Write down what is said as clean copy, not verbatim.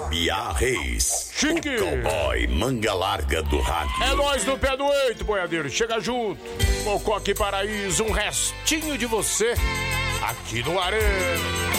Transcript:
Sabiá Reis. Chique. O cowboy manga larga do rádio. É nós no pé do eito, boiadeiro. Chega junto. Mocoque Paraíso, um restinho de você aqui no Arena.